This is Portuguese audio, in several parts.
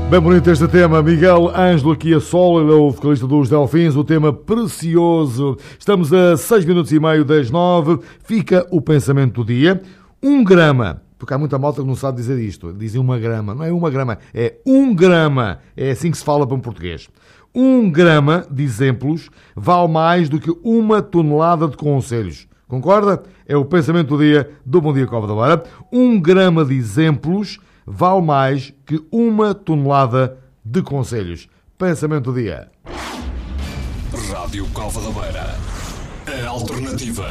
Bem bonito este tema, Miguel Ângelo aqui a solo, ele é o vocalista dos Delfins, o tema Precioso. Estamos a 6 minutos e meio das 9, fica o pensamento do dia. 1 grama, porque há muita malta que não sabe dizer isto, dizem 1 grama, não é 1 grama, é 1 grama, é assim que se fala para um português. 1 grama de exemplos vale mais do que 1 tonelada de conselhos. Concorda? É o pensamento do dia do Bom Dia Cova da Beira. 1 grama de exemplos vale mais que 1 tonelada de conselhos. Pensamento do dia. Rádio Cova da Beira. A alternativa.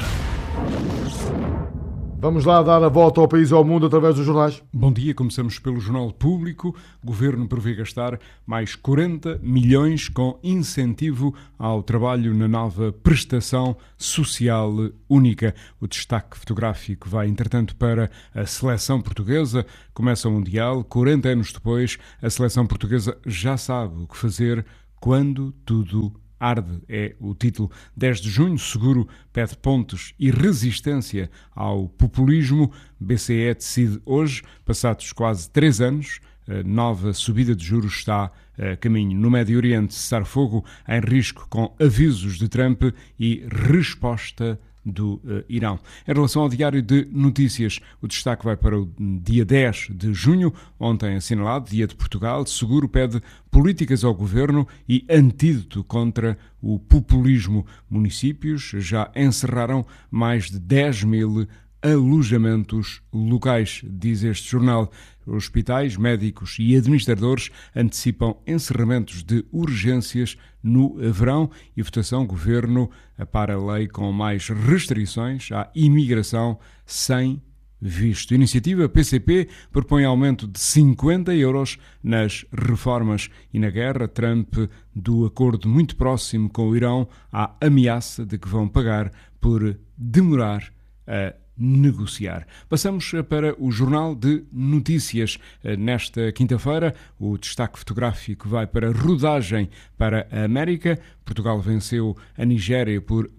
Vamos lá dar a volta ao país e ao mundo através dos jornais. Bom dia, começamos pelo Jornal Público. O Governo prevê gastar mais 40 milhões com incentivo ao trabalho na nova prestação social única. O destaque fotográfico vai, entretanto, para a seleção portuguesa. Começa o Mundial. 40 anos depois, a seleção portuguesa já sabe o que fazer quando tudo arde, é o título. 10 de junho, Seguro pede pontos e resistência ao populismo. BCE decide hoje, passados quase 3 anos, a nova subida de juros está a caminho. No Médio Oriente, cessar fogo em risco com avisos de Trump e resposta do Irão. Em relação ao Diário de Notícias, o destaque vai para o dia 10 de junho, ontem assinalado, Dia de Portugal. Seguro pede políticas ao governo e antídoto contra o populismo. Municípios já encerraram mais de 10 mil alojamentos locais, diz este jornal. Hospitais, médicos e administradores antecipam encerramentos de urgências no verão e votação. Governo para a lei com mais restrições à imigração sem visto. Iniciativa PCP propõe aumento de 50 euros nas reformas e na guerra. Trump do acordo muito próximo com o Irão à ameaça de que vão pagar por demorar a negociar. Passamos para o Jornal de Notícias. Nesta quinta-feira, o destaque fotográfico vai para a rodagem para a América. Portugal venceu a Nigéria por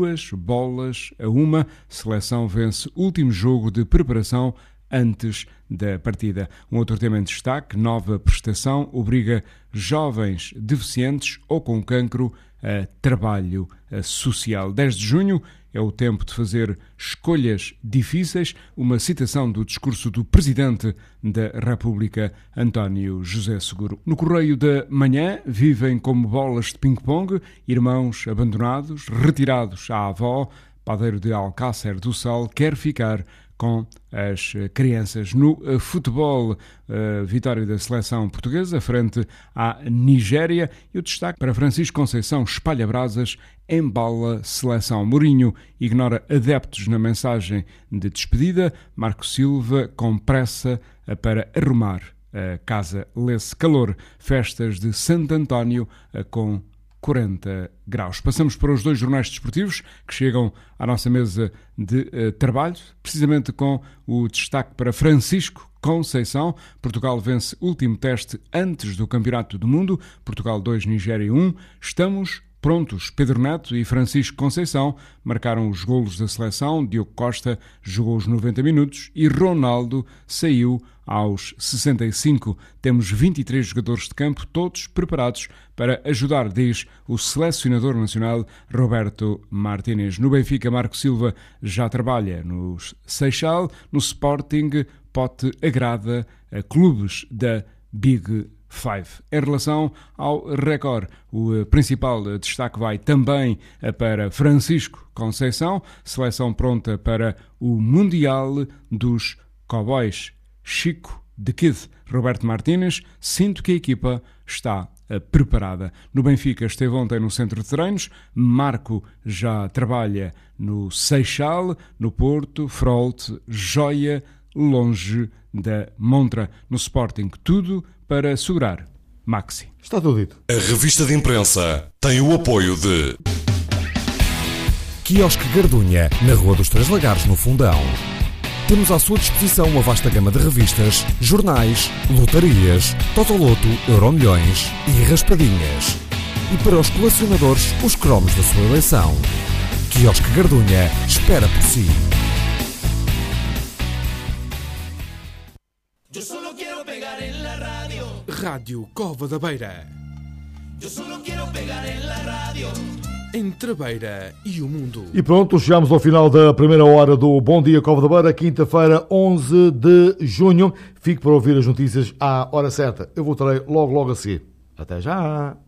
2-1. Seleção vence último jogo de preparação antes da partida. Um outro tema em destaque, nova prestação obriga jovens deficientes ou com cancro a trabalho social. 10 de junho é o tempo de fazer escolhas difíceis, uma citação do discurso do Presidente da República, António José Seguro. No Correio da Manhã, vivem como bolas de ping-pong, irmãos abandonados, retirados à avó. Padeiro de Alcácer do Sal quer ficar com as crianças. No futebol, vitória da seleção portuguesa frente à Nigéria, e o destaque para Francisco Conceição: espalha brasas, embala seleção. Mourinho ignora adeptos na mensagem de despedida. Marco Silva com pressa para arrumar a casa. Lê-se calor, festas de Santo António com 40 graus. Passamos para os 2 jornais desportivos que chegam à nossa mesa de trabalho, precisamente com o destaque para Francisco Conceição. Portugal vence último teste antes do Campeonato do Mundo. Portugal 2, Nigéria 1. Estamos prontos. Pedro Neto e Francisco Conceição marcaram os golos da seleção. Diogo Costa jogou os 90 minutos e Ronaldo saiu aos 65. Temos 23 jogadores de campo, todos preparados para ajudar, diz o selecionador nacional Roberto Martínez. No Benfica, Marco Silva já trabalha no Seixal. No Sporting, Pote agrada a clubes da Big Five. Em relação ao Record, o principal destaque vai também para Francisco Conceição, seleção pronta para o Mundial dos Cowboys. Chico de Kid, Roberto Martínez: sinto que a equipa está preparada. No Benfica esteve ontem no centro de treinos. Marco já trabalha no Seixal. No Porto, Frolt, Joia, longe da montra. No Sporting, tudo para segurar Maxi. Está tudo dito. A revista de imprensa tem o apoio de Quiosque Gardunha, na Rua dos Três Lagares, no Fundão. Temos à sua disposição uma vasta gama de revistas, jornais, lotarias, Totoloto, Euromilhões e raspadinhas. E para os colecionadores, os cromos da sua eleição. Quiosque Gardunha espera por si. Yo solo quiero pegar en la la radio. Rádio Cova da Beira. Yo solo quiero pegar en la radio. Entre Beira e o mundo. E pronto, chegamos ao final da primeira hora do Bom Dia Cova da Beira, quinta-feira, 11 de junho. Fique para ouvir as notícias à hora certa. Eu voltarei logo a seguir. Até já!